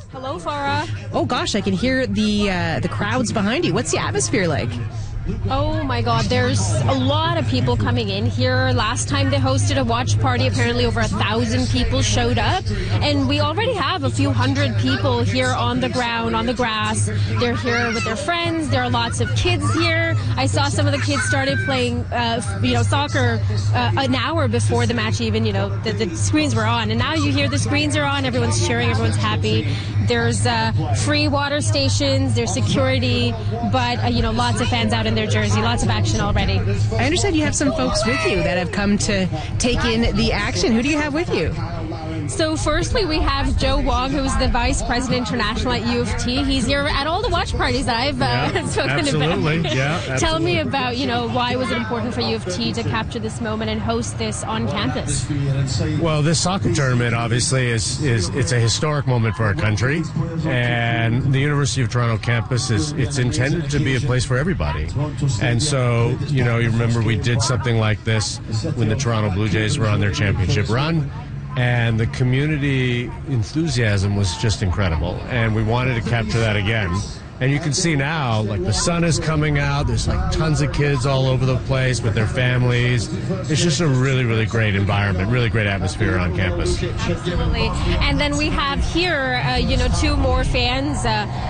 Hello, Farah. Oh gosh, I can hear the crowds behind you. What's the atmosphere like? Oh my God, there's a lot of people coming in here. Last time they hosted a watch party, apparently over 1,000 people showed up. And we already have a few hundred people here on the ground, on the grass. They're here with their friends. There are lots of kids here. I saw some of the kids started playing, soccer an hour before the match even, the screens were on. And now you hear the screens are on, everyone's cheering, everyone's happy. There's free water stations, there's security, but, lots of fans out in their jersey, lots of action already. I understand you have some folks with you that have come to take in the action. Who do you have with you? So firstly, we have Joe Wong, who's the Vice President International at U of T. He's here at all the watch parties that I've spoken absolutely. about. Yeah, absolutely. Tell me about, why was it important for U of T to capture this moment and host this on campus? Well, this soccer tournament obviously it's a historic moment for our country, and the University of Toronto campus it's intended to be a place for everybody. And so, you remember we did something like this when the Toronto Blue Jays were on their championship run. And the community enthusiasm was just incredible. And we wanted to capture that again. And you can see now, the sun is coming out. There's tons of kids all over the place with their families. It's just a really, really great environment, really great atmosphere on campus. Absolutely. And then we have here, two more fans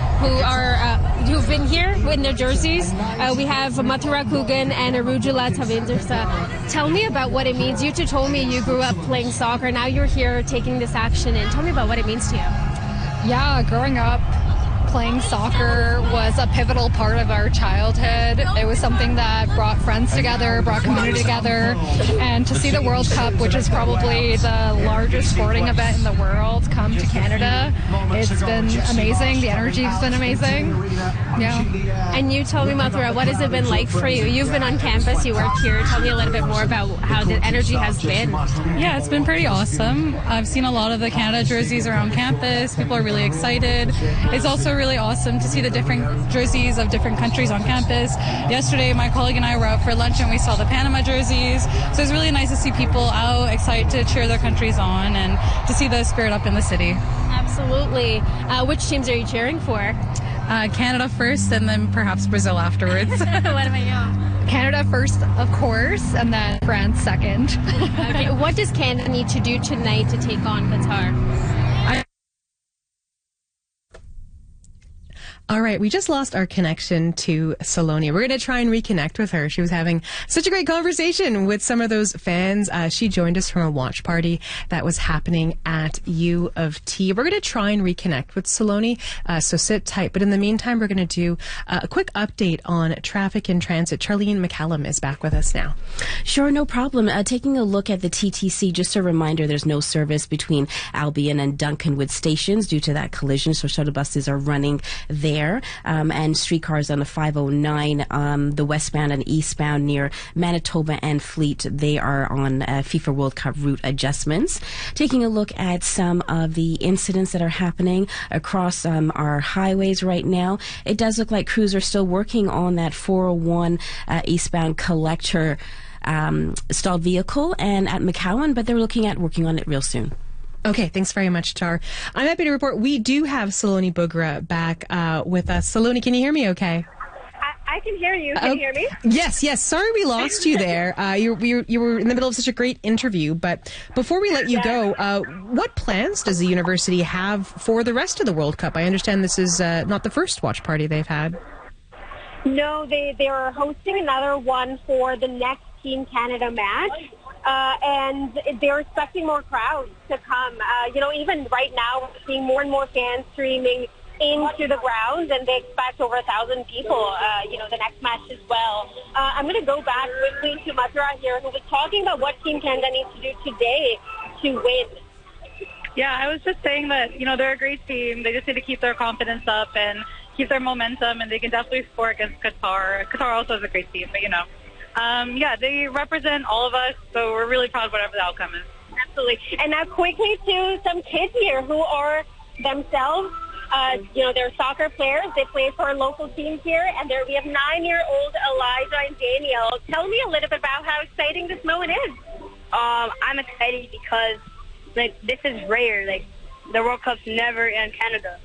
who've been here in their jerseys. We have Mathura Kugan and Arujula Tavindersa. Tell me about what it means. You two told me you grew up playing soccer. Now you're here taking this action in. Tell me about what it means to you. Yeah, growing up, playing soccer was a pivotal part of our childhood. It was something that brought friends together, brought community together, and to see the World Cup, which is probably the largest sporting event in the world, come to Canada, it's been amazing. The energy's been amazing. Yeah. And you told me, Mathura, what has it been like for you? You've been on campus, you work here. Tell me a little bit more about how the energy has been. Yeah, it's been pretty awesome. I've seen a lot of the Canada jerseys around campus. People are really excited. It's also really awesome to see the different jerseys of different countries on campus. Yesterday, my colleague and I were out for lunch and we saw the Panama jerseys. So it's really nice to see people out excited to cheer their countries on and to see the spirit up in the city. Absolutely. Which teams are you cheering for? Canada first and then perhaps Brazil afterwards. What about you? Canada first, of course, and then France second. Okay. What does Canada need to do tonight to take on Qatar? All right, we just lost our connection to Saloni. We're going to try and reconnect with her. She was having such a great conversation with some of those fans. She joined us from a watch party that was happening at U of T. We're going to try and reconnect with Saloni, so sit tight. But in the meantime, we're going to do a quick update on traffic and transit. Charlene McCallum is back with us now. Sure, no problem. Taking a look at the TTC, just a reminder, there's no service between Albion and Duncanwood stations due to that collision, so shuttle buses are running there. And streetcars on the 509, the westbound and eastbound near Manitoba and Fleet, they are on FIFA World Cup route adjustments. Taking a look at some of the incidents that are happening across our highways right now, it does look like crews are still working on that 401 eastbound collector stalled vehicle and at McCowan, but they're looking at working on it real soon. Okay, thanks very much, Char. I'm happy to report we do have Saloni Bugra back with us. Saloni, can you hear me okay? I can hear you. Can you hear me? Yes. Sorry we lost you there. You were in the middle of such a great interview. But before we let you go, what plans does the university have for the rest of the World Cup? I understand this is not the first watch party they've had. No, they are hosting another one for the next Team Canada match. And they're expecting more crowds to come. Even right now, we're seeing more and more fans streaming into the grounds, and they expect over 1,000 people, the next match as well. I'm going to go back quickly to Mathura here, who was talking about what Team Canada needs to do today to win. Yeah, I was just saying that, they're a great team. They just need to keep their confidence up and keep their momentum, and they can definitely score against Qatar. Qatar also is a great team, but, they represent all of us, so we're really proud of whatever the outcome is. Absolutely. And now quickly to some kids here who are themselves, they're soccer players. They play for local teams here, and we have 9-year-old Eliza and Daniel. Tell me a little bit about how exciting this moment is. I'm excited because, this is rare. The World Cup's never in Canada.